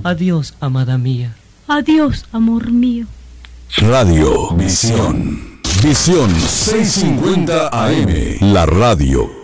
Adiós, amada mía. Adiós, amor mío. Radio Visión. Visión 650 AM. La radio